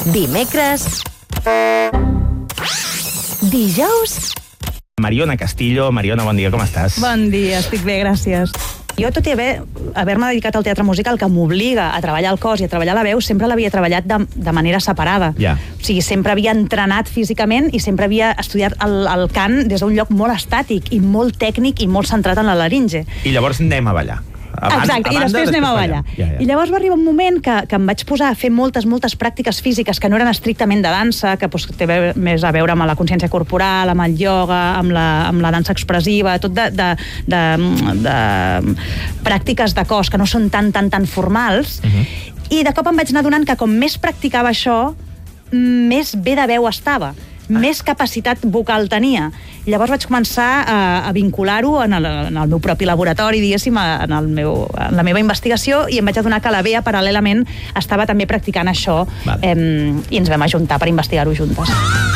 dimecres, dijous... Mariona Castillo. Mariona, bon dia, com estàs? Bon dia, estic bé, gràcies. Jo, tot i haver-me dedicat al teatre musical, que m'obliga a treballar el cos i a treballar la veu, sempre l'havia treballat de manera separada. Ja. O sigui, sempre havia entrenat físicament i sempre havia estudiat el cant des d'un lloc molt estàtic i molt tècnic i molt centrat en la laringe. I llavors anem a ballar. Exacte, i després anem a ballar. Ja. I llavors va arribar un moment que em vaig posar a fer moltes pràctiques físiques que no eren estrictament de dansa, que té més a veure amb la consciència corporal, amb el ioga, amb la dansa expressiva, tot de pràctiques de cos que no són tan formals. I de cop em vaig anar adonant que com més practicava això, més bé de veu estava, més capacitat vocal tenia. I llavors vaig començar a vincular-ho en el meu propi laboratori, diguéssim, en la meva investigació, i em vaig adonar que la Bea, paral·lelament, estava també practicant això, i ens vam ajuntar per investigar-ho juntes.